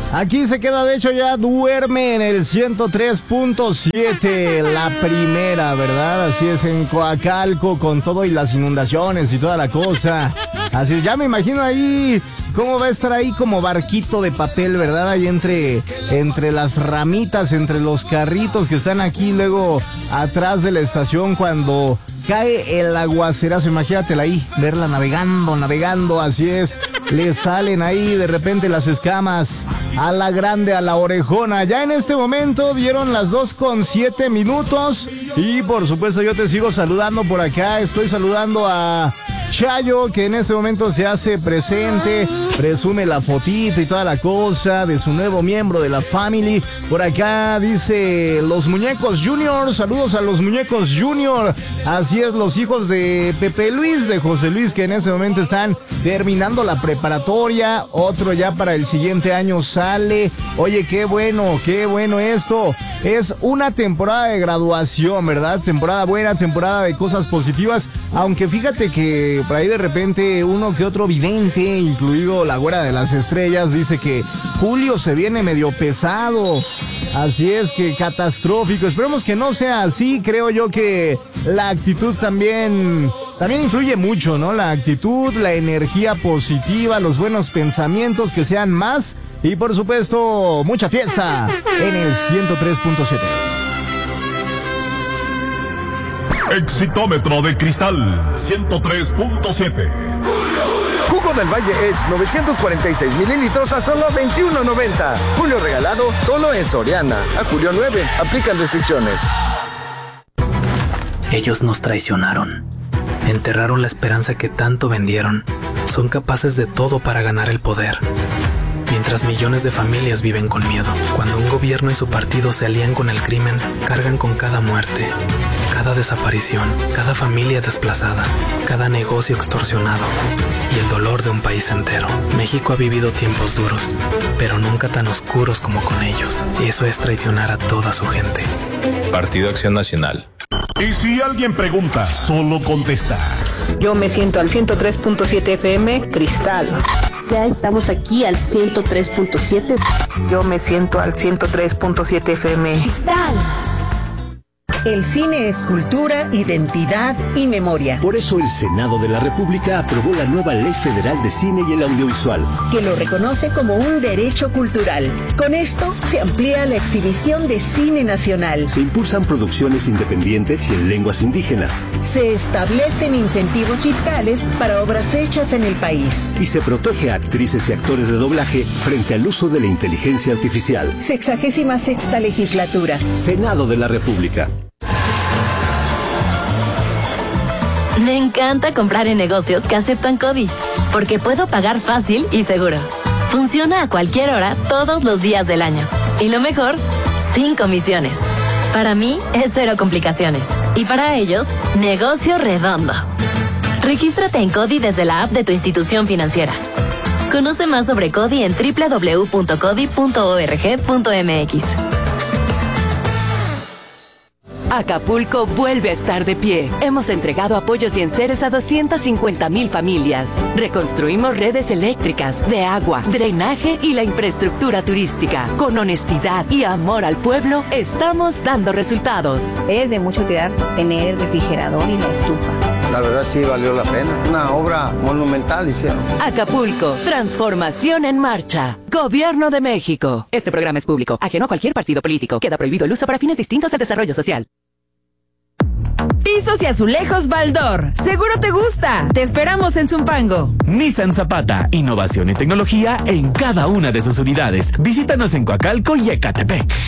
Aquí se queda, de hecho ya duerme en el 103.7, la primera, ¿verdad? Así es, en Coacalco, con todo y las inundaciones y toda la cosa. Así es, ya me imagino ahí cómo va a estar ahí como barquito de papel, ¿verdad? Ahí entre las ramitas, entre los carritos que están aquí luego atrás de la estación cuando cae el aguacerazo. Imagínatela ahí, verla navegando, así es. Le salen ahí de repente las escamas a la grande, a la orejona. Ya en este momento dieron las 2:07 y por supuesto yo te sigo saludando por acá. Estoy saludando a Chayo, que en este momento se hace presente, presume la fotito y toda la cosa de su nuevo miembro de la family. Por acá dice los muñecos Junior, saludos a los muñecos Junior. Así es, los hijos de Pepe Luis, de José Luis, que en este momento están terminando la preparatoria. Otro ya para el siguiente año sale. Oye, qué bueno esto. Es una temporada de graduación, ¿verdad? Temporada buena, temporada de cosas positivas. Aunque fíjate que por ahí de repente uno que otro vidente, incluido la güera de las estrellas, dice que julio se viene medio pesado. Así es, que catastrófico. Esperemos que no sea así. Creo yo que la actitud también influye mucho, ¿no? La actitud, la energía positiva, los buenos pensamientos, que sean más. Y por supuesto, mucha fiesta en el 103.7. Exitómetro de cristal 103.7. Jugo del Valle Edge 946 mililitros a solo $21.90. Julio regalado solo en Soriana. A julio 9. Aplican restricciones. Ellos nos traicionaron. Enterraron la esperanza que tanto vendieron. Son capaces de todo para ganar el poder. Mientras millones de familias viven con miedo. Cuando un gobierno y su partido se alían con el crimen, cargan con cada muerte, cada desaparición, cada familia desplazada, cada negocio extorsionado y el dolor de un país entero. México ha vivido tiempos duros, pero nunca tan oscuros como con ellos. Y eso es traicionar a toda su gente. Partido Acción Nacional. Y si alguien pregunta, solo contestas. Yo me siento al 103.7 FM, Cristal. Ya estamos aquí al 103.7. Yo me siento al 103.7 FM. Cristal. El cine es cultura, identidad y memoria. Por eso el Senado de la República aprobó la nueva Ley Federal de Cine y el Audiovisual, que lo reconoce como un derecho cultural. Con esto se amplía la exhibición de cine nacional. Se impulsan producciones independientes y en lenguas indígenas. Se establecen incentivos fiscales para obras hechas en el país. Y se protege a actrices y actores de doblaje frente al uso de la inteligencia artificial. 66ª legislatura. Senado de la República. Me encanta comprar en negocios que aceptan CODI, porque puedo pagar fácil y seguro. Funciona a cualquier hora, todos los días del año. Y lo mejor, sin comisiones. Para mí, es cero complicaciones. Y para ellos, negocio redondo. Regístrate en CODI desde la app de tu institución financiera. Conoce más sobre CODI en www.codi.org.mx. Acapulco vuelve a estar de pie. Hemos entregado apoyos y enseres a 250,000 familias. Reconstruimos redes eléctricas, de agua, drenaje y la infraestructura turística. Con honestidad y amor al pueblo, estamos dando resultados. Es de mucha utilidad tener el refrigerador y la estufa. La verdad sí valió la pena. Una obra monumental hicieron. Acapulco, transformación en marcha. Gobierno de México. Este programa es público, ajeno a cualquier partido político. Queda prohibido el uso para fines distintos al desarrollo social. Pisos y azulejos Baldor. Seguro te gusta. Te esperamos en Zumpango. Nissan Zapata. Innovación y tecnología en cada una de sus unidades. Visítanos en Coacalco y Ecatepec.